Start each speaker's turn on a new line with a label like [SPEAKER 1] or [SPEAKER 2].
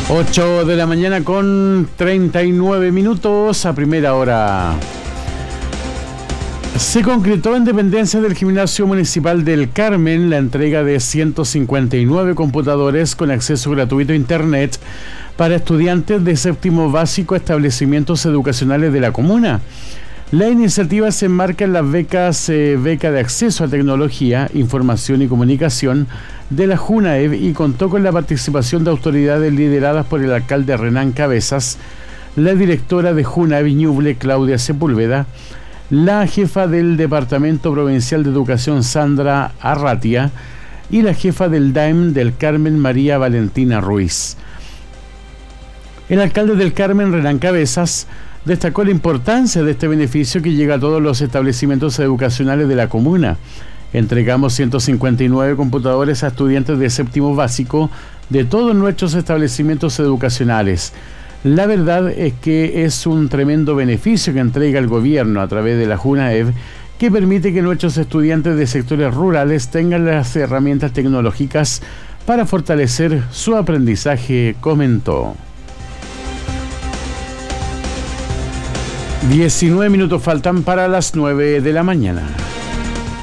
[SPEAKER 1] 8 de la mañana con 39 minutos a primera hora. Se concretó en dependencias del Gimnasio Municipal del Carmen la entrega de 159 computadores con acceso gratuito a Internet para estudiantes de séptimo básico a establecimientos educacionales de la comuna. La iniciativa se enmarca en las beca de acceso a tecnología, información y comunicación de la JUNAEV y contó con la participación de autoridades lideradas por el alcalde Renán Cabezas, la directora de JUNAEV Ñuble, Claudia Sepúlveda, la jefa del Departamento Provincial de Educación, Sandra Arratia, y la jefa del DAEM del Carmen, María Valentina Ruiz. El alcalde del Carmen, Renán Cabezas, destacó la importancia de este beneficio que llega a todos los establecimientos educacionales de la comuna. Entregamos 159 computadores a estudiantes de séptimo básico de todos nuestros establecimientos educacionales. La verdad es que es un tremendo beneficio que entrega el gobierno a través de la JUNAEV, que permite que nuestros estudiantes de sectores rurales tengan las herramientas tecnológicas para fortalecer su aprendizaje, comentó. 19 minutos faltan para las 9 de la mañana.